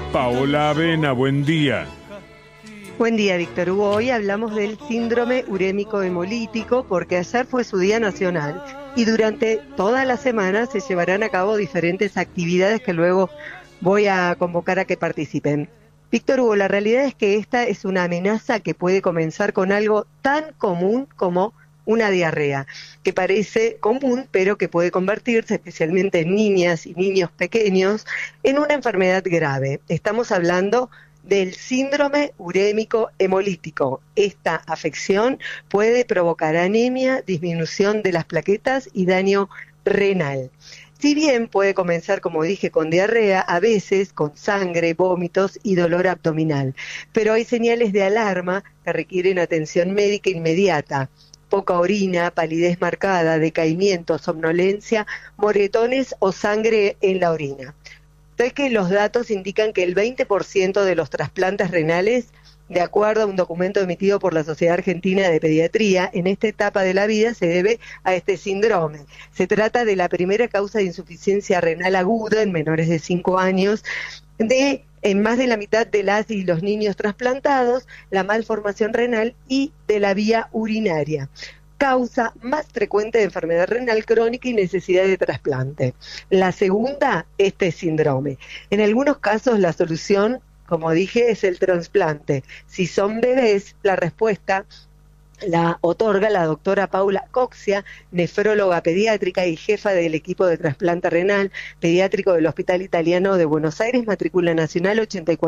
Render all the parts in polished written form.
Paola Avena, buen día. Buen día, Víctor Hugo. Hoy hablamos del síndrome urémico hemolítico porque ayer fue su Día Nacional y durante toda la semana se llevarán a cabo diferentes actividades que luego voy a convocar a que participen. Víctor Hugo, la realidad es que esta es una amenaza que puede comenzar con algo tan común como una diarrea, que parece común, pero que puede convertirse, especialmente en niñas y niños pequeños, en una enfermedad grave. Estamos hablando del síndrome urémico hemolítico. Esta afección puede provocar anemia, disminución de las plaquetas y daño renal. Si bien puede comenzar, como dije, con diarrea, a veces con sangre, vómitos y dolor abdominal. Pero hay señales de alarma que requieren atención médica inmediata. Poca orina, palidez marcada, decaimiento, somnolencia, moretones o sangre en la orina. Entonces que los datos indican que el 20% de los trasplantes renales, de acuerdo a un documento emitido por la Sociedad Argentina de Pediatría, en esta etapa de la vida se debe a este síndrome. Se trata de la primera causa de insuficiencia renal aguda en menores de 5 años, en más de la mitad de las y los niños trasplantados, la malformación renal y de la vía urinaria. Causa más frecuente de enfermedad renal crónica y necesidad de trasplante. La segunda, este síndrome. En algunos casos la solución, como dije, es el trasplante. Si son bebés, la respuesta la otorga la doctora Paula Coxia, nefróloga pediátrica y jefa del equipo de trasplante renal pediátrico del Hospital Italiano de Buenos Aires, matrícula nacional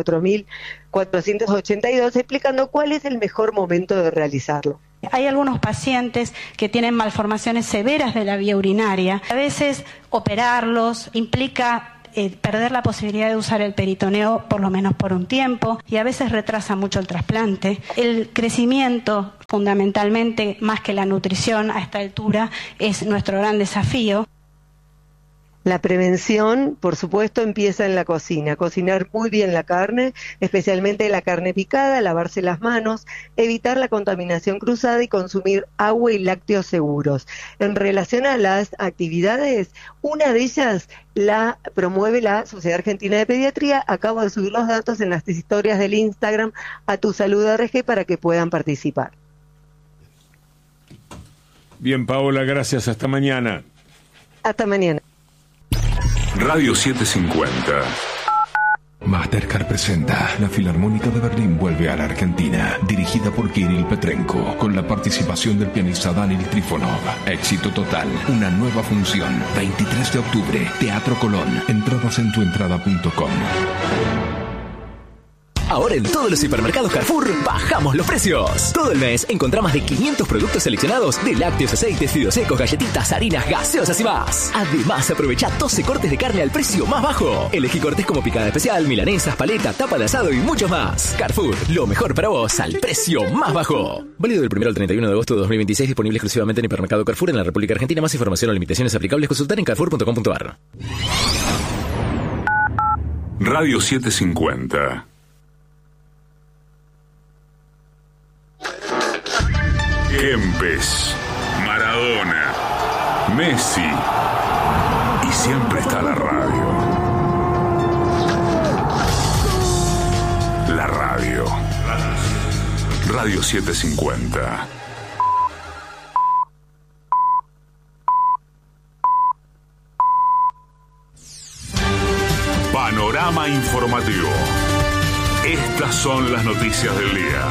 84.482, explicando cuál es el mejor momento de realizarlo. Hay algunos pacientes que tienen malformaciones severas de la vía urinaria. A veces operarlos implica perder la posibilidad de usar el peritoneo por lo menos por un tiempo y a veces retrasa mucho el trasplante. El crecimiento, fundamentalmente, más que la nutrición a esta altura, es nuestro gran desafío. La prevención, por supuesto, empieza en la cocina. Cocinar muy bien la carne, especialmente la carne picada, lavarse las manos, evitar la contaminación cruzada y consumir agua y lácteos seguros. En relación a las actividades, una de ellas la promueve la Sociedad Argentina de Pediatría. Acabo de subir los datos en las historias del Instagram a Tu Salud RG para que puedan participar. Bien, Paola, gracias. Hasta mañana. Hasta mañana. Radio 750. Mastercard presenta La Filarmónica de Berlín vuelve a la Argentina, dirigida por Kirill Petrenko, con la participación del pianista Daniel Trifonov. Éxito total, una nueva función, 23 de octubre, Teatro Colón. Entradas en tuentrada.com. Ahora en todos los hipermercados Carrefour bajamos los precios. Todo el mes encontrá más de 500 productos seleccionados de lácteos, aceites, fideos secos, galletitas, harinas, gaseosas y más. Además, aprovecha 12 cortes de carne al precio más bajo. Elegí cortes como picada especial, milanesas, paleta, tapa de asado y mucho más. Carrefour, lo mejor para vos al precio más bajo. Válido del 1 al 31 de agosto de 2026, disponible exclusivamente en hipermercado Carrefour en la República Argentina. Más información o limitaciones aplicables consultar en carrefour.com.ar. Radio 750. Kempes, Maradona, Messi y siempre está la radio. La radio. Radio 750. Panorama informativo. Estas son las noticias del día.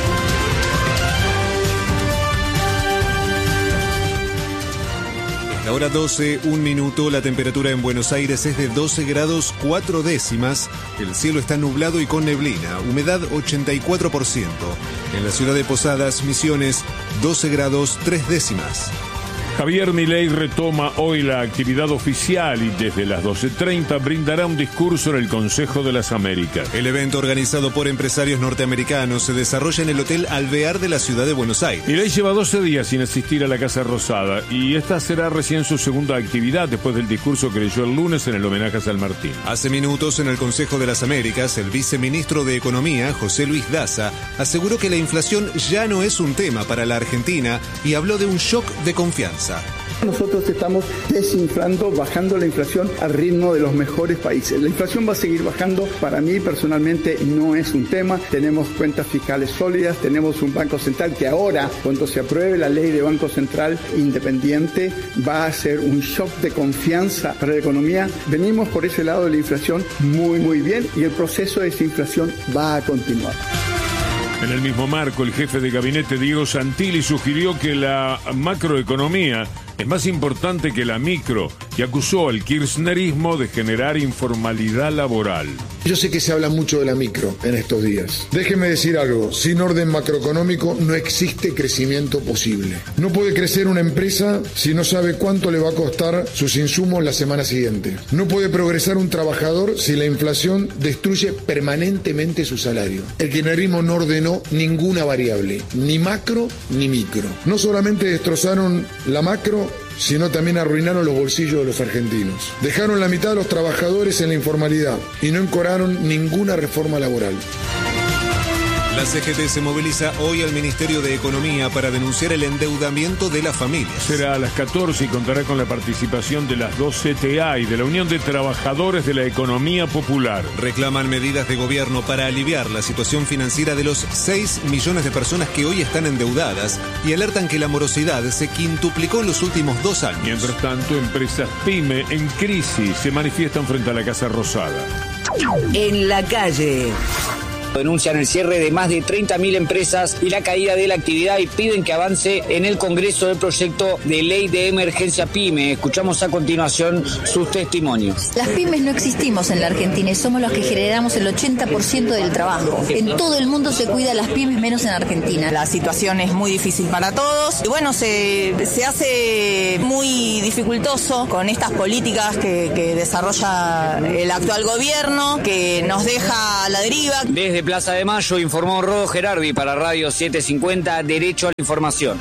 Ahora 12, 1 minuto, la temperatura en Buenos Aires es de 12 grados 4 décimas, el cielo está nublado y con neblina, humedad 84%. En la ciudad de Posadas, Misiones, 12 grados 3 décimas. Javier Milei retoma hoy la actividad oficial y desde las 12:30 brindará un discurso en el Consejo de las Américas. El evento organizado por empresarios norteamericanos se desarrolla en el Hotel Alvear de la ciudad de Buenos Aires. Milei lleva 12 días sin asistir a la Casa Rosada y esta será recién su segunda actividad después del discurso que leyó el lunes en el homenaje a San Martín. Hace minutos en el Consejo de las Américas, el viceministro de Economía, José Luis Daza, aseguró que la inflación ya no es un tema para la Argentina y habló de un shock de confianza. Nosotros estamos desinflando, bajando la inflación al ritmo de los mejores países. La inflación va a seguir bajando. Para mí personalmente no es un tema. Tenemos cuentas fiscales sólidas, tenemos un Banco Central que ahora, cuando se apruebe la ley de Banco Central independiente, va a ser un shock de confianza para la economía. Venimos por ese lado de la inflación muy bien y el proceso de desinflación va a continuar. En el mismo marco, el jefe de gabinete Diego Santilli sugirió que la macroeconomía es más importante que la micro y acusó al kirchnerismo de generar informalidad laboral. Yo sé que se habla mucho de la micro en estos días. Déjeme decir algo, sin orden macroeconómico no existe crecimiento posible. No puede crecer una empresa si no sabe cuánto le va a costar sus insumos la semana siguiente. No puede progresar un trabajador si la inflación destruye permanentemente su salario. El kirchnerismo no ordenó ninguna variable, ni macro ni micro. No solamente destrozaron la macro, sino también arruinaron los bolsillos de los argentinos. Dejaron la mitad de los trabajadores en la informalidad y no encoraron ninguna reforma laboral. La CGT se moviliza hoy al Ministerio de Economía para denunciar el endeudamiento de las familias. Será a las 14 y contará con la participación de las dos CTA y de la Unión de Trabajadores de la Economía Popular. Reclaman medidas de gobierno para aliviar la situación financiera de los 6 millones de personas que hoy están endeudadas y alertan que la morosidad se quintuplicó en los últimos 2 años. Mientras tanto, empresas PYME en crisis se manifiestan frente a la Casa Rosada. En la calle. Denuncian el cierre de más de 30.000 empresas y la caída de la actividad y piden que avance en el Congreso el proyecto de ley de emergencia PYME. Escuchamos a continuación sus testimonios. Las pymes no existimos en la Argentina y somos los que generamos el 80% del trabajo. En todo el mundo se cuida a las pymes, menos en Argentina. La situación es muy difícil para todos y bueno, se hace muy dificultoso con estas políticas que desarrolla el actual gobierno, que nos deja a la deriva. Desde Plaza de Mayo informó Rodo Gerardi para Radio 750, Derecho a la Información.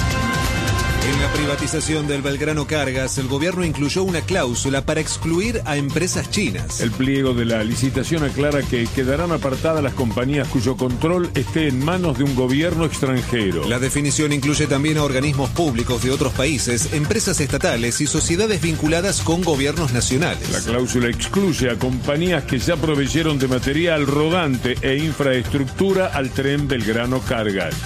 En la privatización del Belgrano Cargas, el gobierno incluyó una cláusula para excluir a empresas chinas. El pliego de la licitación aclara que quedarán apartadas las compañías cuyo control esté en manos de un gobierno extranjero. La definición incluye también a organismos públicos de otros países, empresas estatales y sociedades vinculadas con gobiernos nacionales. La cláusula excluye a compañías que ya proveyeron de material rodante e infraestructura al tren Belgrano Cargas.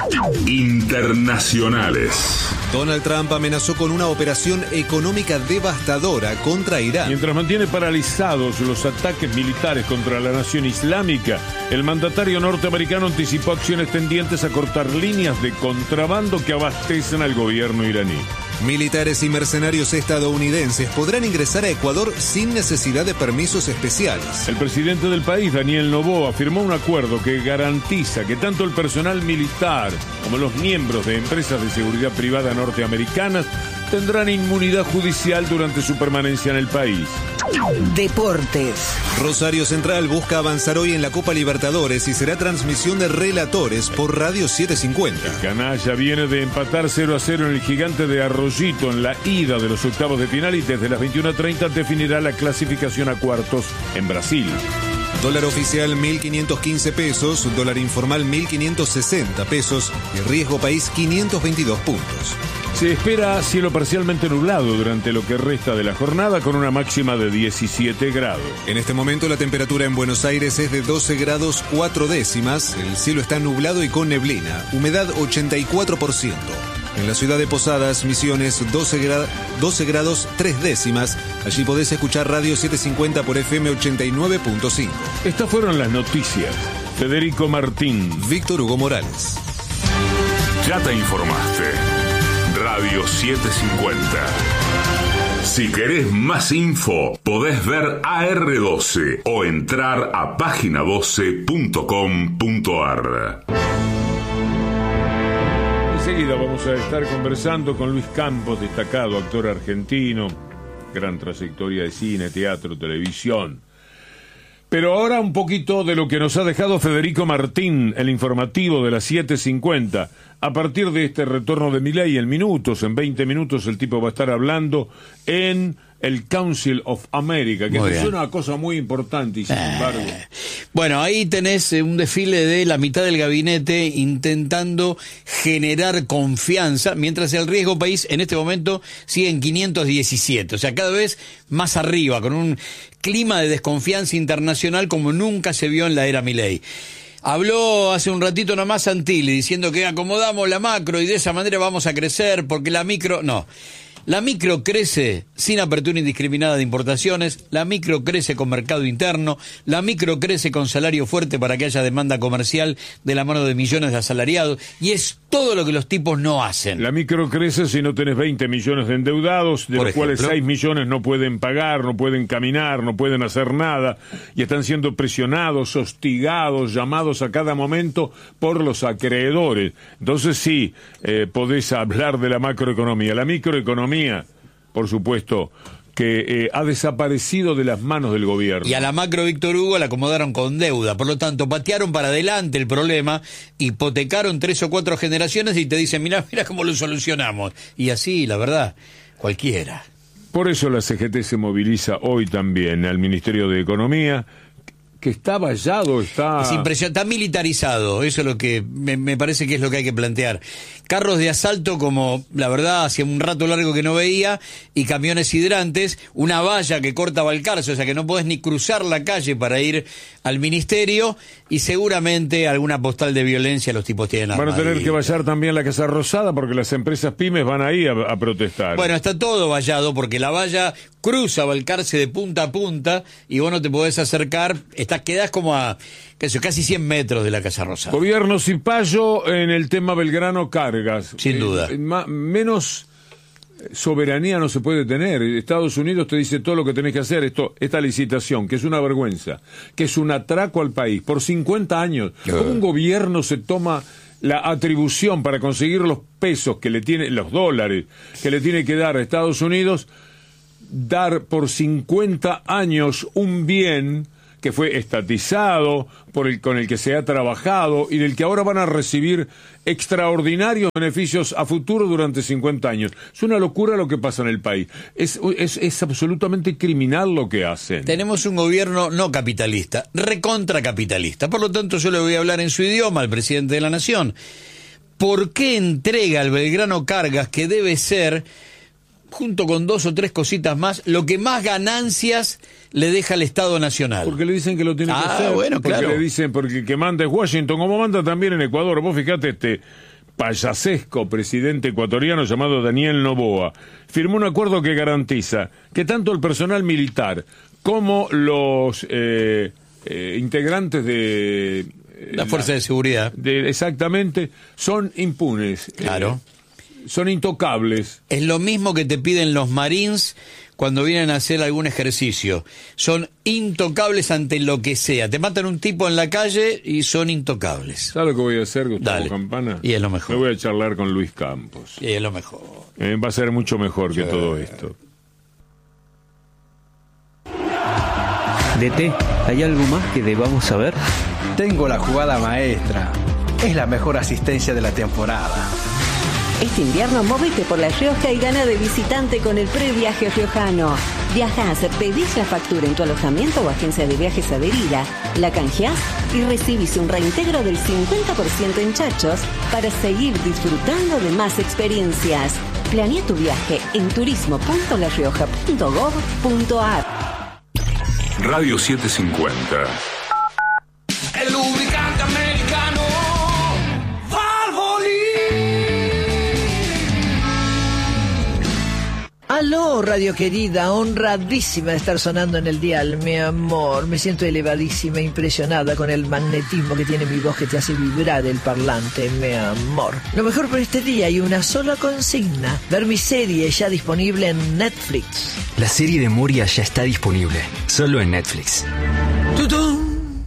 Internacionales. Donald Trump amenazó con una operación económica devastadora contra Irán. Mientras mantiene paralizados los ataques militares contra la nación islámica, el mandatario norteamericano anticipó acciones tendientes a cortar líneas de contrabando que abastecen al gobierno iraní. Militares y mercenarios estadounidenses podrán ingresar a Ecuador sin necesidad de permisos especiales. El presidente del país, Daniel Noboa, firmó un acuerdo que garantiza que tanto el personal militar como los miembros de empresas de seguridad privada norteamericanas tendrán inmunidad judicial durante su permanencia en el país. Deportes. Rosario Central busca avanzar hoy en la Copa Libertadores y será transmisión de relatores por Radio 750. El Canalla viene de empatar 0-0 en el Gigante de Arroyito en la ida de los octavos de final y desde las 21:30 definirá la clasificación a cuartos en Brasil. Dólar oficial 1.515 pesos, dólar informal 1.560 pesos y riesgo país 522 puntos. Se espera cielo parcialmente nublado durante lo que resta de la jornada con una máxima de 17 grados. En este momento la temperatura en Buenos Aires es de 12 grados 4 décimas, el cielo está nublado y con neblina, humedad 84%. En la ciudad de Posadas, Misiones, 12 grados 3 décimas. Allí podés escuchar Radio 750 por FM 89.5. Estas fueron las noticias. Federico Martín. Víctor Hugo Morales. Ya te informaste. Radio 750. Si querés más info, podés ver AR12 o entrar a página12.com.ar. Enseguida vamos a estar conversando con Luis Campos, destacado actor argentino, gran trayectoria de cine, teatro, televisión. Pero ahora un poquito de lo que nos ha dejado Federico Martín, el informativo de las 7:50. A partir de este retorno de Milei, en 20 minutos el tipo va a estar hablando en el Council of America, que es una cosa muy importante y sin embargo... Bueno, ahí tenés un desfile de la mitad del gabinete intentando generar confianza, mientras el riesgo país en este momento sigue en 517, o sea, cada vez más arriba, con un clima de desconfianza internacional como nunca se vio en la era Milei. Habló hace un ratito nomás Santilli diciendo que acomodamos la macro y de esa manera vamos a crecer porque la micro... No. La micro crece sin apertura indiscriminada de importaciones, la micro crece con mercado interno, la micro crece con salario fuerte para que haya demanda comercial de la mano de millones de asalariados, y es todo lo que los tipos no hacen. La micro crece si no tenés 20 millones de endeudados, de los cuales 6 millones no pueden pagar, no pueden caminar, no pueden hacer nada, y están siendo presionados, hostigados, llamados a cada momento por los acreedores. Entonces sí, podés hablar de la macroeconomía. La microeconomía, por supuesto, que ha desaparecido de las manos del gobierno. Y a la macro, Víctor Hugo, la acomodaron con deuda, por lo tanto patearon para adelante el problema, hipotecaron 3 o 4 generaciones y te dicen, mira cómo lo solucionamos. Y así, la verdad, cualquiera. Por eso la CGT se moviliza hoy también al Ministerio de Economía, que está vallado, está... Es impresionante, está militarizado, eso es lo que me parece que es lo que hay que plantear. Carros de asalto como, la verdad, hacía un rato largo que no veía, y camiones hidrantes, una valla que corta Balcarce, o sea que no podés ni cruzar la calle para ir al ministerio, y seguramente alguna postal de violencia los tipos tienen armadillas. Van a tener que vallar también la Casa Rosada porque las empresas pymes van ahí a protestar. Bueno, está todo vallado porque la valla cruza Balcarce de punta a punta y vos no te podés acercar, quedás como a casi 100 metros de la Casa Rosada. Gobierno Cipayo en el tema Belgrano Cargas. Sin duda. Menos soberanía no se puede tener. Estados Unidos te dice todo lo que tenés que hacer. Esta licitación, que es una vergüenza, que es un atraco al país por 50 años. ¿Cómo un gobierno se toma la atribución para conseguir los pesos que le tiene, los dólares que le tiene que dar a Estados Unidos, dar por 50 años un bien que fue estatizado, con el que se ha trabajado y del que ahora van a recibir extraordinarios beneficios a futuro durante 50 años? Es una locura lo que pasa en el país. Es absolutamente criminal lo que hacen. Tenemos un gobierno no capitalista, recontracapitalista. Por lo tanto, yo le voy a hablar en su idioma al presidente de la Nación. ¿Por qué entrega al Belgrano Cargas, que debe ser, junto con 2 o 3 cositas más, lo que más ganancias le deja al Estado Nacional? Porque le dicen que lo tiene que hacer. Bueno, porque claro. Le dicen, porque que manda es Washington, como manda también en Ecuador. Vos fijate, este payasesco presidente ecuatoriano llamado Daniel Noboa firmó un acuerdo que garantiza que tanto el personal militar como los integrantes de la fuerza de seguridad, exactamente, son impunes. Claro. Son intocables. Es lo mismo que te piden los Marines cuando vienen a hacer algún ejercicio. Son intocables ante lo que sea. Te matan un tipo en la calle y son intocables. ¿Sabes lo que voy a hacer, Gustavo Campana? Y es lo mejor. Me voy a charlar con Luis Campos. Y es lo mejor. Va a ser mucho mejor que todo esto. DT, ¿hay algo más que debamos saber? Tengo la jugada maestra. Es la mejor asistencia de la temporada. Este invierno móvete por La Rioja y gana de visitante con el previaje riojano. Viajás, pedís la factura en tu alojamiento o agencia de viajes adherida, la canjeás y recibís un reintegro del 50% en chachos para seguir disfrutando de más experiencias. Planea tu viaje en turismo.larioja.gov.ar. Radio 750. El lubricante americano Valvoline. Aló, radio querida, honradísima de estar sonando en el dial, mi amor. Me siento elevadísima, impresionada con el magnetismo que tiene mi voz que te hace vibrar el parlante, mi amor. Lo mejor por este día y una sola consigna: ver mi serie ya disponible en Netflix. La serie de Moria ya está disponible, solo en Netflix. ¡Tutún!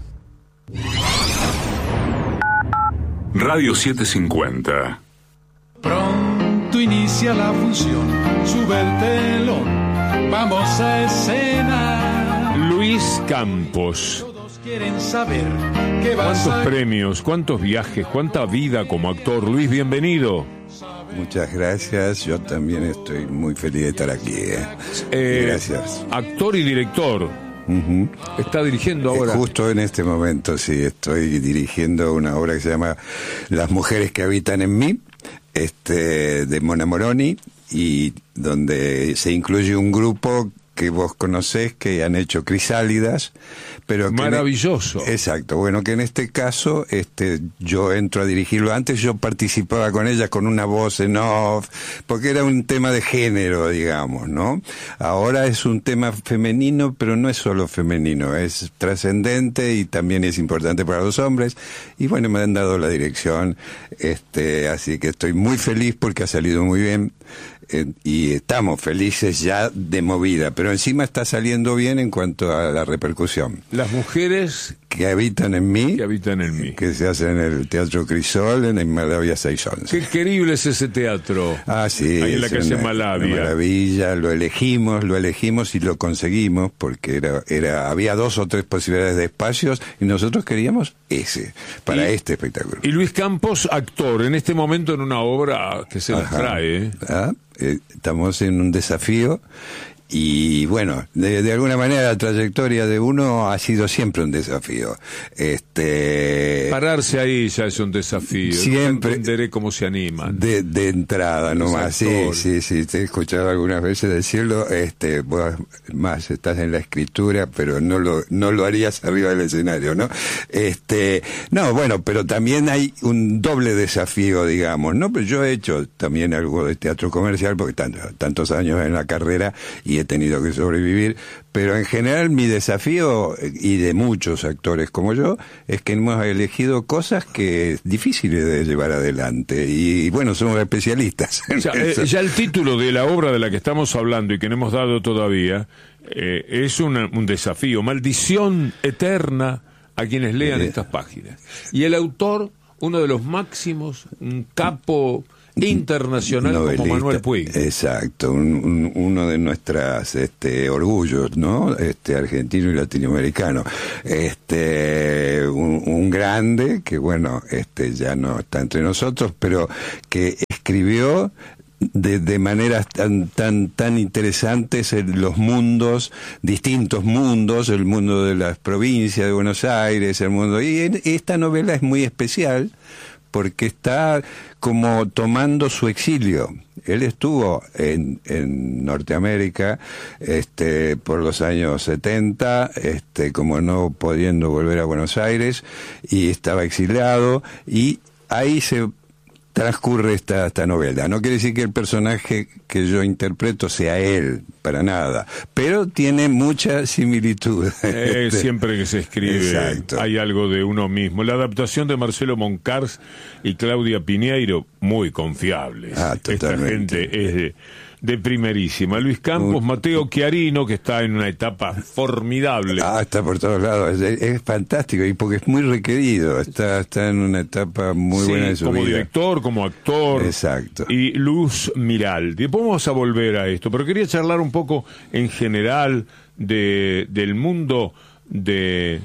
Radio 750. Pronto inicia la función, sube el telón, vamos a escena. Luis Campos. Todos quieren saber qué va a ¿Cuántos ser. premios, cuántos viajes, cuánta vida como actor? Luis, bienvenido. Muchas gracias, yo también estoy muy feliz de estar aquí. Gracias. Actor y director. ¿Está dirigiendo ahora? Justo en este momento, sí, estoy dirigiendo una obra que se llama Las mujeres que habitan en mí, de Mona Moroni, y donde se incluye un grupo que vos conocés, que han hecho Crisálidas, pero maravilloso. Exacto, bueno, que en este caso yo entro a dirigirlo. Antes yo participaba con ella con una voz en off, porque era un tema de género, digamos, ¿no? Ahora es un tema femenino, pero no es solo femenino, es trascendente y también es importante para los hombres, y bueno, me han dado la dirección, así que estoy muy feliz porque ha salido muy bien. Y estamos felices ya de movida, pero encima está saliendo bien en cuanto a la repercusión. Las mujeres que habitan en mí, que se hace en el Teatro Crisol, en Malavia 611. Qué querible es ese teatro. Ah, sí. Ahí en la calle Malavia. Una maravilla, lo elegimos y lo conseguimos, porque había 2 o 3 posibilidades de espacios, y nosotros queríamos para este espectáculo. Y Luis Campos, actor, en este momento en una obra que se las trae. Estamos en un desafío. Y bueno, de alguna manera la trayectoria de uno ha sido siempre un desafío. Pararse ahí ya es un desafío. Siempre. No entenderé cómo se animan. De entrada nomás. Sí, te he escuchado algunas veces decirlo. Vos más estás en la escritura, pero no lo harías arriba del escenario, ¿no? No, bueno, pero también hay un doble desafío, digamos, ¿no? Pero yo he hecho también algo de teatro comercial, porque tantos años en la carrera, y he tenido que sobrevivir, pero en general mi desafío, y de muchos actores como yo, es que hemos elegido cosas que es difíciles de llevar adelante, y bueno, somos especialistas. Ya el título de la obra de la que estamos hablando y que no hemos dado todavía, es un desafío, maldición eterna a quienes lean estas páginas. Y el autor, uno de los máximos, un capo internacional, novelista, como Manuel Puig. Exacto, uno de nuestras orgullos, ¿no? Argentino y latinoamericano. Un grande que, bueno, ya no está entre nosotros, pero que escribió de maneras tan interesantes en los distintos mundos, el mundo de las provincias de Buenos Aires, el mundo, y esta novela es muy especial porque está como tomando su exilio. Él estuvo en Norteamérica por los años 70, como no pudiendo volver a Buenos Aires, y estaba exiliado, y ahí se transcurre esta novela. No quiere decir que el personaje que yo interpreto sea él, para nada, pero tiene mucha similitud. Siempre que se escribe, exacto, hay algo de uno mismo. La adaptación de Marcelo Moncars y Claudia Piñeiro, muy confiables. Esta gente es de primerísima. Luis Campos, Mateo Chiarino, que está en una etapa formidable. Está por todos lados, es fantástico, y porque es muy requerido, está en una etapa muy buena de su vida. Como director, como actor. Exacto. Y Luz Miraldi. Después vamos a volver a esto, pero quería charlar un poco en general del mundo del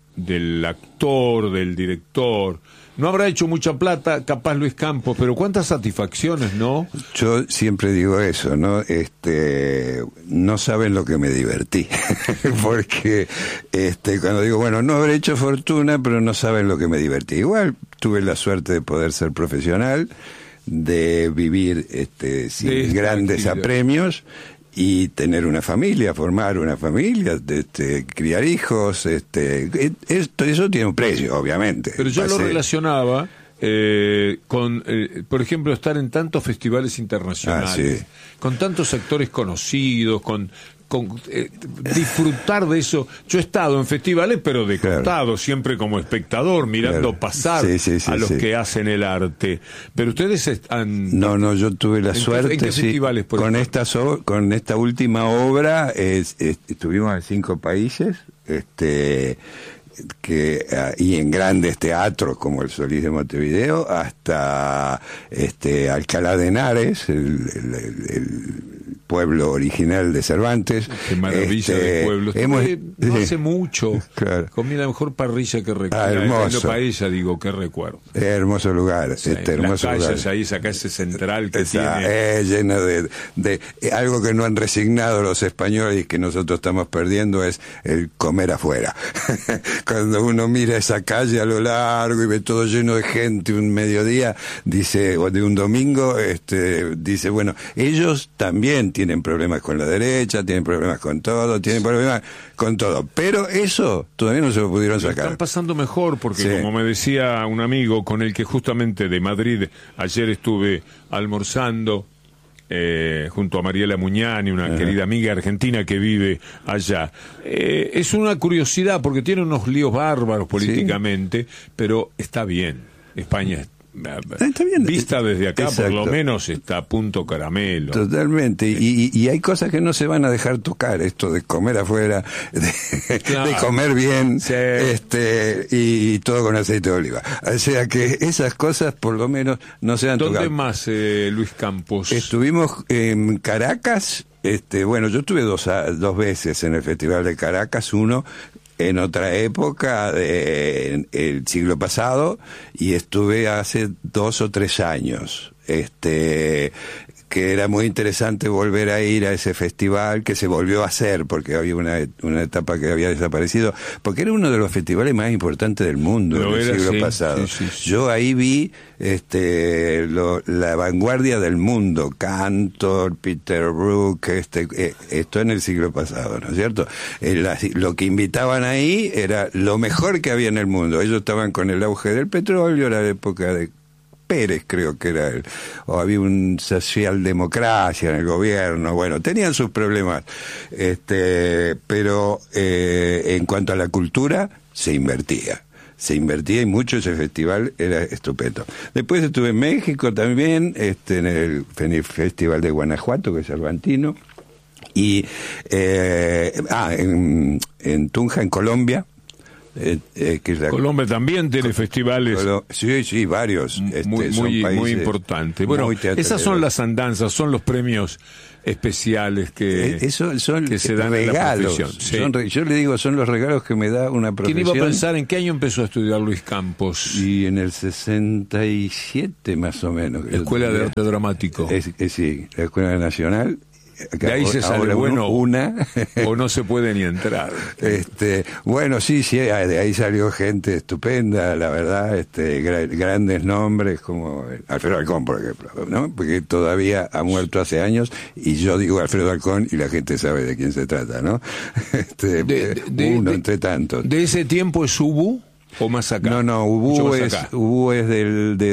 actor, del director. No habrá hecho mucha plata, capaz Luis Campos, pero cuántas satisfacciones, ¿no? Yo siempre digo eso, ¿no? No saben lo que me divertí. Porque cuando digo, bueno, no habré hecho fortuna, pero no saben lo que me divertí. Igual tuve la suerte de poder ser profesional, de vivir sin grandes apremios, y tener una familia, formar una familia, criar hijos, eso tiene un precio, obviamente. Pero yo lo relacionaba con, por ejemplo, estar en tantos festivales internacionales, con tantos actores conocidos, con disfrutar de eso. Yo he estado en festivales, pero de costado, siempre como espectador, mirando pasar a los que hacen el arte. Pero ustedes han... No, yo tuve la suerte, ¿en qué festivales, por ejemplo? Con esta última obra, estuvimos en 5 países, y en grandes teatros como el Solís de Montevideo, hasta Alcalá de Henares, el pueblo original de Cervantes. Qué maravilla de pueblo. No hace mucho. Claro. Comí la mejor parrilla que recuerdo. Hermoso. Paella, digo, qué recuerdo. Hermoso lugar. Sí, hermoso las calles lugar. ahí, esa calle central que tiene. Llena de algo que no han resignado los españoles y que nosotros estamos perdiendo es el comer afuera. Cuando uno mira esa calle a lo largo y ve todo lleno de gente un mediodía, dice, o de un domingo, dice, bueno, ellos también tienen problemas con la derecha, tienen problemas con todo, tienen problemas con todo, pero eso todavía no se lo pudieron sacar. Están pasando mejor porque, como me decía un amigo con el que justamente de Madrid ayer estuve almorzando, junto a Mariela Muñani, una querida amiga argentina que vive allá. Es una curiosidad porque tiene unos líos bárbaros políticamente, pero está bien. España está bien. Vista desde acá, exacto, por lo menos está a punto caramelo. Totalmente. Y hay cosas que no se van a dejar tocar, esto de comer afuera, de comer bien, y todo con aceite de oliva. O sea que esas cosas por lo menos no se han tocado. ¿Dónde más, Luis Campos? Estuvimos en Caracas. Bueno, yo estuve dos veces en el Festival de Caracas, uno en otra época, el siglo pasado, y estuve hace 2 o 3 años, que era muy interesante volver a ir a ese festival que se volvió a hacer porque había una etapa que había desaparecido, porque era uno de los festivales más importantes del mundo en el siglo pasado. Sí. Yo ahí vi la vanguardia del mundo, Cantor, Peter Brook, esto en el siglo pasado, ¿no es cierto? Lo que invitaban ahí era lo mejor que había en el mundo. Ellos estaban con el auge del petróleo, era la época de Pérez, creo que era él, o había un socialdemocracia en el gobierno, bueno, tenían sus problemas, pero en cuento a la cultura, se invertía y mucho. Ese festival era estupendo. Después estuve en México también, en el Festival de Guanajuato, que es Cervantino, y en Tunja, en Colombia. Colombia también tiene festivales. Sí, varios. Muy importantes. Bueno, esas son las andanzas, son los premios especiales que son que se dan regalos, en la profesión. Sí. Yo le digo, son los regalos que me da una profesión. ¿Quién iba a pensar en qué año empezó a estudiar Luis Campos? Y en el 67 más o menos. Escuela de Arte Dramático. Sí, la Escuela Nacional. De ahí se sale bueno o no se puede ni entrar. Bueno, sí, de ahí salió gente estupenda, la verdad, grandes nombres como Alfredo Alcón, por ejemplo, ¿no? Porque todavía ha muerto hace años y yo digo Alfredo Alcón y la gente sabe de quién se trata, ¿no? Entre tantos. ¿De ese tiempo es Ubu? ¿O más acá? No, Ubu es de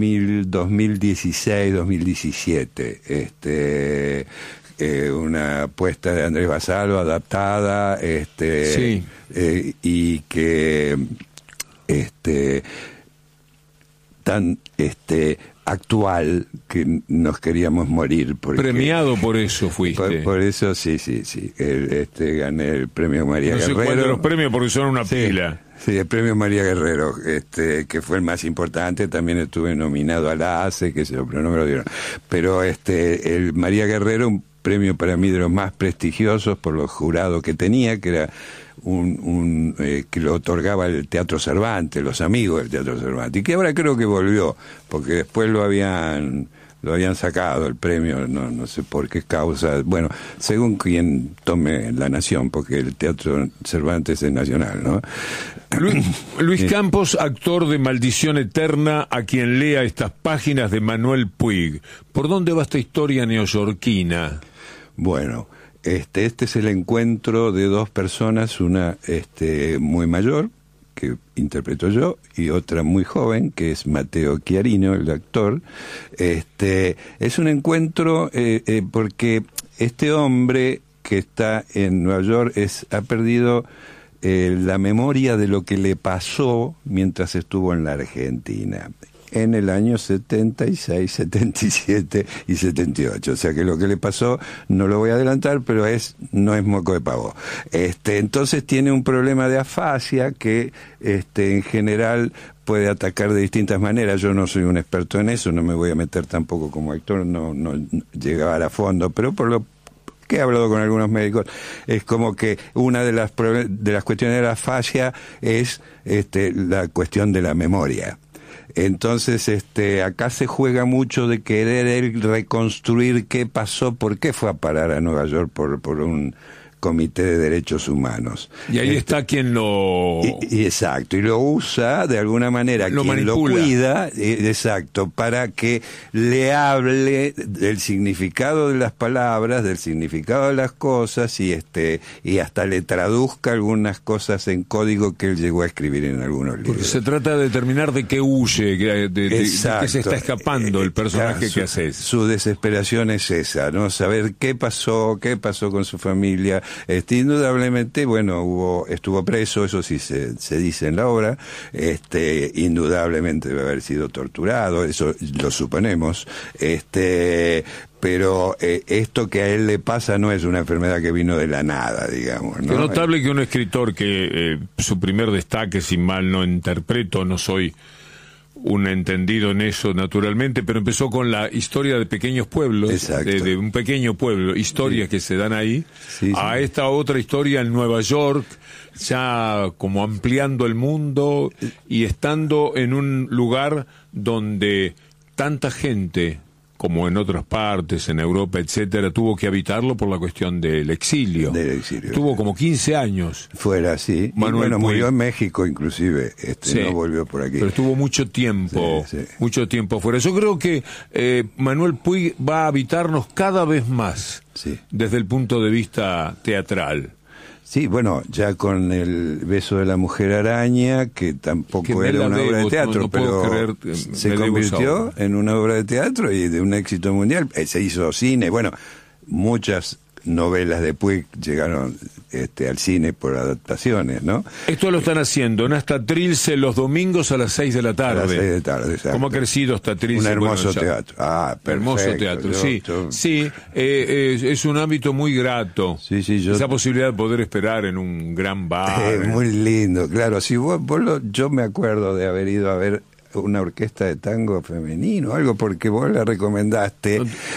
2016, 2017. Una apuesta de Andrés Basalo adaptada, y que tan actual que nos queríamos morir. Premiado por eso fuiste. Por eso sí. Gané el premio María Guerrero. No sé cuál de los premios porque son una pila. Sí, el premio María Guerrero, que fue el más importante. También estuve nominado a la ACE, pero no me lo dieron. Pero el María Guerrero, un premio para mí de los más prestigiosos por los jurados que tenía, que era que lo otorgaba el Teatro Cervantes, los amigos del Teatro Cervantes, y que ahora creo que volvió, porque después lo habían sacado el premio, no sé por qué causa, bueno, según quien tome La Nación, porque el Teatro Cervantes es nacional, ¿no? Luis Campos, actor de Maldición Eterna, a quien lea estas páginas de Manuel Puig. ¿Por dónde va esta historia neoyorquina? Bueno, este es el encuentro de dos personas, una muy mayor, que interpreto yo, y otra muy joven, que es Mateo Chiarino, el actor. Es un encuentro porque este hombre que está en Nueva York ha perdido la memoria de lo que le pasó mientras estuvo en la Argentina, en el año 76, 77 y 78. O sea que lo que le pasó, no lo voy a adelantar, pero no es moco de pavo. Entonces tiene un problema de afasia que en general puede atacar de distintas maneras. Yo no soy un experto en eso, no me voy a meter tampoco como actor, no llegar a fondo, pero por lo que he hablado con algunos médicos, es como que una de las cuestiones de la fascia es la cuestión de la memoria. Entonces, acá se juega mucho de querer él reconstruir qué pasó, por qué fue a parar a Nueva York por un Comité de Derechos Humanos. Y ahí está quien lo... exacto, y lo usa de alguna manera, lo quien manipula. lo cuida, exacto, para que le hable del significado de las palabras, del significado de las cosas, y hasta le traduzca algunas cosas en código que él llegó a escribir en algunos libros. Porque se trata de determinar de qué huye, de qué se está escapando el personaje que haces. Su desesperación es esa, ¿no? Saber qué pasó con su familia. Indudablemente, bueno, estuvo preso, eso sí se dice en la obra, indudablemente debe haber sido torturado, eso lo suponemos, pero esto que a él le pasa no es una enfermedad que vino de la nada, digamos, ¿no? Es notable que un escritor que su primer destaque, si mal no interpreto, no soy un entendido en eso naturalmente, pero empezó con la historia de pequeños pueblos, de un pequeño pueblo, historias que se dan ahí, a esta otra historia en Nueva York, ya como ampliando el mundo y estando en un lugar donde tanta gente, como en otras partes, en Europa, etcétera, tuvo que habitarlo por la cuestión del exilio. Tuvo como 15 años. Fuera, sí. Manuel Puig murió en México, inclusive. No volvió por aquí. Pero estuvo mucho tiempo afuera. Yo creo que Manuel Puig va a habitarnos cada vez más, desde el punto de vista teatral. Sí, bueno, ya con El beso de la mujer araña, que tampoco era una obra de teatro, pero se convirtió en una obra de teatro y de un éxito mundial. Se hizo cine, bueno, muchas novelas de Puig llegaron al cine por adaptaciones, ¿no? Esto lo están haciendo en Hasta Trilce los domingos a las 6 de la tarde. A las 6 de la tarde, exacto. ¿Cómo ha crecido Hasta Trilce? Un hermoso teatro. Hermoso teatro, sí. Es un ámbito muy grato. Esa posibilidad de poder esperar en un gran bar. Es muy lindo, claro. Si yo me acuerdo de haber ido a ver una orquesta de tango femenino, algo, porque vos la recomendaste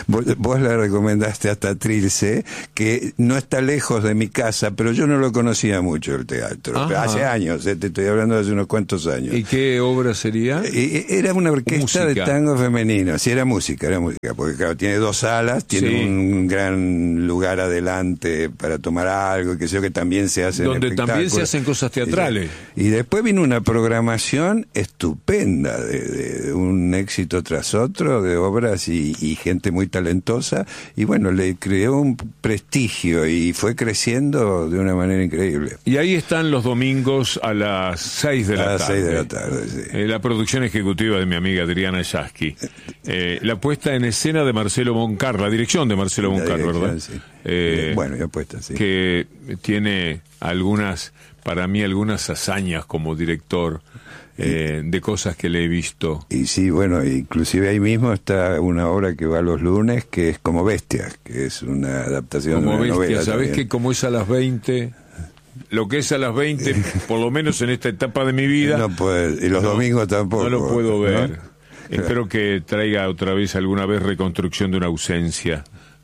Hasta Trilce, que no está lejos de mi casa, pero yo no lo conocía mucho el teatro. Hace años, te estoy hablando de hace unos cuantos años. ¿Y qué obra sería? Era una orquesta de tango femenino. Sí, era música, porque claro, tiene 2 salas, tiene un gran lugar adelante para tomar algo, que sé yo, que también se hace donde también se hacen cosas teatrales. Y después vino una programación estupenda, de un éxito tras otro, de obras y gente muy talentosa, y bueno, le creó un prestigio y fue creciendo de una manera increíble. Y ahí están los domingos a las 6 de la tarde. A las 6 de la tarde, la producción ejecutiva de mi amiga Adriana Yasky. La puesta en escena de Marcelo Moncar, la dirección de Marcelo Moncar, ¿verdad? Sí. Bueno, ya puesta, sí. Que tiene para mí algunas hazañas como director, de cosas que le he visto. Y sí, bueno, inclusive ahí mismo está una obra que va los lunes, que es Como Bestia, que es una adaptación como de una novela. ¿Sabés que como es a las 20? Lo que es a las 20, por lo menos en esta etapa de mi vida... No puede, y los domingos tampoco. No lo puedo ver. ¿No? Espero que traiga otra vez, alguna vez, reconstrucción de una ausencia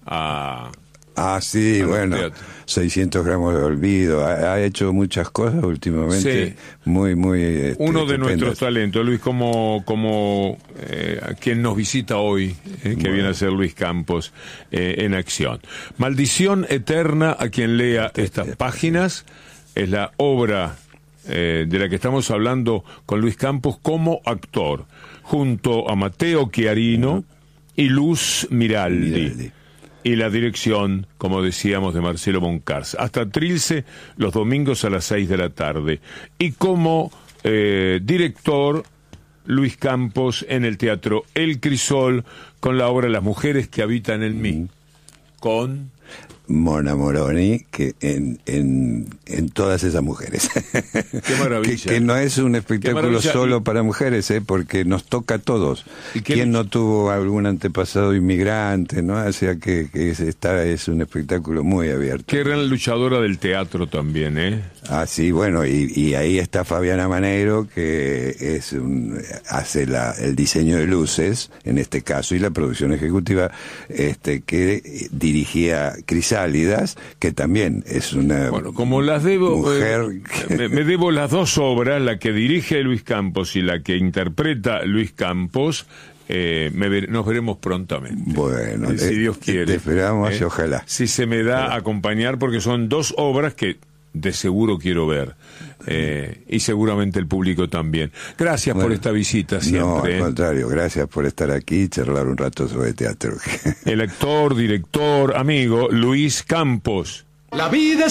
sí, bueno, 600 gramos de olvido, ha hecho muchas cosas últimamente, muy uno de nuestros talentos, Luis, como quien nos visita hoy, que viene a ser Luis Campos, en acción. Maldición eterna a quien lea estas páginas, es la obra de la que estamos hablando con Luis Campos como actor, junto a Mateo Chiarino y Luz Miraldi. Y la dirección, como decíamos, de Marcelo Moncars. Hasta Trilce, los domingos a las 6 de la tarde. Y como director, Luis Campos en el Teatro El Crisol, con la obra Las mujeres que habitan en mí. Con Mona Moroni, que en todas esas mujeres. Qué maravilla. que no es un espectáculo solo para mujeres, porque nos toca a todos. ¿Quién no tuvo algún antepasado inmigrante, no? O sea que es un espectáculo muy abierto. Qué gran luchadora del teatro también, Ah, sí, bueno, y ahí está Fabiana Maneiro, que hace el diseño de luces, en este caso, y la producción ejecutiva, que dirigía Crisálidas, que también es una como las debo, mujer... me debo las dos obras, la que dirige Luis Campos y la que interpreta Luis Campos. Nos veremos prontamente. Bueno, si Dios quiere. Te esperamos y ojalá. Si se me da acompañar, porque son dos obras que de seguro quiero ver. Y seguramente el público también. Gracias por esta visita siempre. No, al contrario, gracias por estar aquí y charlar un rato sobre teatro. El actor, director, amigo Luis Campos. La vida